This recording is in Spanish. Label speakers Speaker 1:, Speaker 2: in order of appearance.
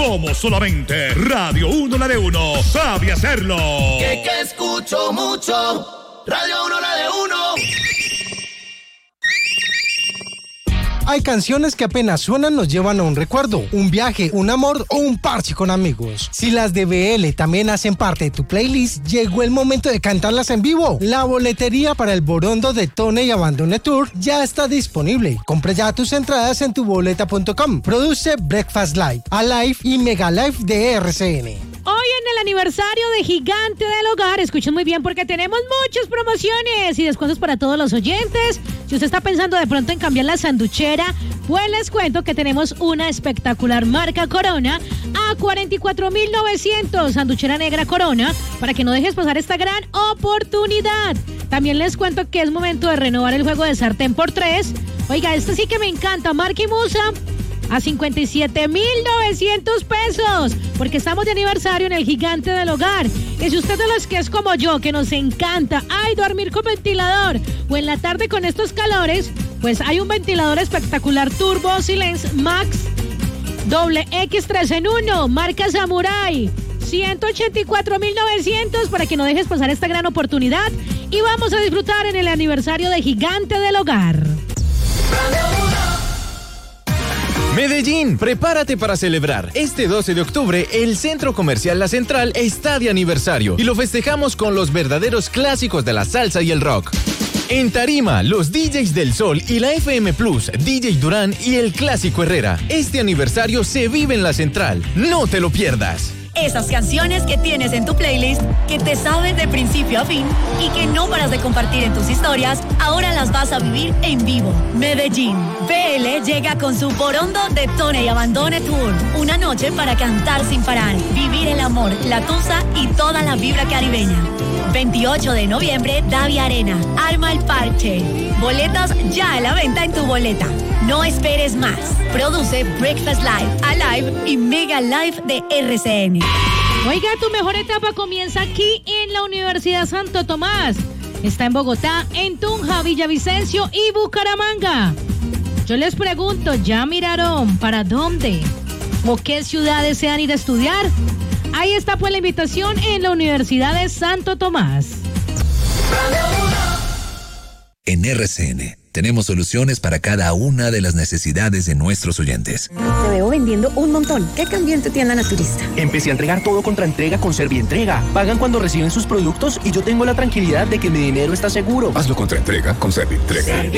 Speaker 1: como solamente Radio 1 la de 1 sabe hacerlo.
Speaker 2: Que escucho mucho, Radio 1 la de 1.
Speaker 3: Hay canciones que apenas suenan nos llevan a un recuerdo, un viaje, un amor o un parche con amigos. Si las de BL también hacen parte de tu playlist, llegó el momento de cantarlas en vivo. La boletería para el Borondo de Tone y Abandone Tour ya está disponible. Compra ya tus entradas en tuboleta.com. Produce Breakfast Live, Alive y Mega Live de RCN.
Speaker 4: Hoy en el aniversario de Gigante del Hogar, escuchen muy bien porque tenemos muchas promociones y descuentos para todos los oyentes. Si usted está pensando de pronto en cambiar la sanduchera, pues les cuento que tenemos una espectacular marca Corona a 44.900, sanduchera negra Corona, para que no dejes pasar esta gran oportunidad. También les cuento que es momento de renovar el juego de sartén por 3. Oiga, este sí que me encanta, marca y Musa, a 57.900 pesos, porque estamos de aniversario en el Gigante del Hogar. Y si usted de los que es como yo, que nos encanta, dormir con ventilador, o en la tarde con estos calores, pues hay un ventilador espectacular Turbo Silence Max doble X3 en 1, marca Samurai, 184.900, para que no dejes pasar esta gran oportunidad. Y vamos a disfrutar en el aniversario de Gigante del Hogar.
Speaker 5: Medellín, prepárate para celebrar. Este 12 de octubre, el Centro Comercial La Central está de aniversario y lo festejamos con los verdaderos clásicos de la salsa y el rock. En tarima, los DJs del Sol y la FM Plus, DJ Durán y el Clásico Herrera. Este aniversario se vive en La Central. No te lo pierdas.
Speaker 6: Esas canciones que tienes en tu playlist, que te sabes de principio a fin y que no paras de compartir en tus historias, ahora las vas a vivir en vivo. Medellín. BL llega con su Borondo de Tone y Abandone Tour. Una noche para cantar sin parar, vivir el amor, la tusa y toda la vibra caribeña. 28 de noviembre, Davia Arena. Arma el parche. Boletas ya a la venta en tu boleta. No esperes más. Produce Breakfast Live, Alive y Mega Live de RCN.
Speaker 4: Oiga, tu mejor etapa comienza aquí en la Universidad Santo Tomás. Está en Bogotá, en Tunja, Villavicencio y Bucaramanga. Yo les pregunto, ¿ya miraron para dónde o qué ciudad desean ir a estudiar? Ahí está pues la invitación en la Universidad de Santo Tomás.
Speaker 7: En RCN tenemos soluciones para cada una de las necesidades de nuestros oyentes.
Speaker 8: Te veo vendiendo un montón. ¿Qué cambió en tu tienda naturista?
Speaker 9: Empecé a entregar todo contra entrega con Servientrega. Pagan cuando reciben sus productos y yo tengo la tranquilidad de que mi dinero está seguro.
Speaker 10: Hazlo contra entrega con Servientrega.